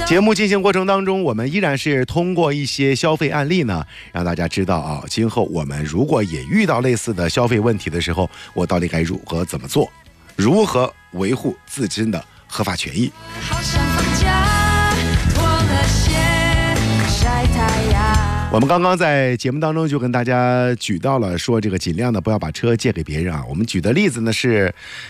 节目进行过程当中，我们依然是通过一些消费案例呢，让大家知道啊，今后我们如果也遇到类似的消费问题的时候，我到底该如何怎么做，如何维护自身的合法权益。 好想放假，脱了鞋晒太阳。 我们刚刚在节目当中就跟大家举到了说，这个尽量的不要把车借给别人啊。我们举的例子呢是